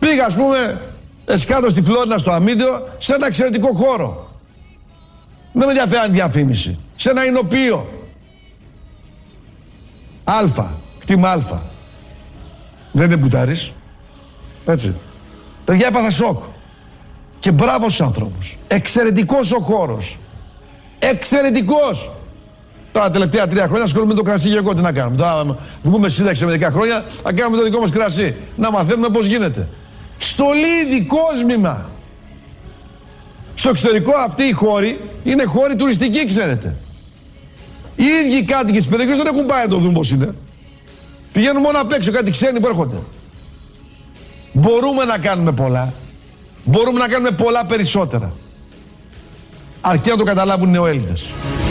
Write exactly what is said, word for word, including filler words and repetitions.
Πήγα, ας πούμε, εσκάτω στη Φλόρινα, στο Αμύντιο, σε ένα εξαιρετικό χώρο. Δεν με ενδιαφέρει διαφήμιση. Σε ένα εινοποιείο. Αλφα, κτήμα Αλφα. Δεν είναι μπουτάρης. Έτσι. Παιδιά, έπαθα σοκ. Και μπράβο στους ανθρώπους. Εξαιρετικός ο χώρος. Εξαιρετικός. Τα τελευταία τρία χρόνια ασχολούμαι με το κρασί και εγώ τι να κάνουμε. Τώρα βγούμε σύνταξη με δέκα χρόνια, θα κάνουμε το δικό μας κρασί. Να μαθαίνουμε πώς γίνεται. Στολίδι, κόσμημα. Στο εξωτερικό αυτοί οι χώροι είναι χώροι τουριστικοί, ξέρετε. Οι ίδιοι κάτοικοι της περιοχής δεν έχουν πάει να το δουν πώς είναι. Πηγαίνουν μόνο απ' έξω, κάτι ξένοι που έρχονται. Μπορούμε να κάνουμε πολλά. Μπορούμε να κάνουμε πολλά περισσότερα. Αρκεί να το καταλάβουν οι νεοέλληνες.